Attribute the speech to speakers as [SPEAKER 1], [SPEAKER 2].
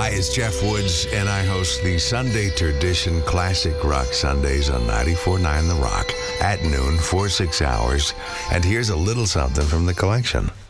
[SPEAKER 1] Hi, it's Jeff Woods, and I host the Sunday Tradition Classic Rock Sundays on 94.9 The Rock at noon for 6 hours. And here's a little something from the collection.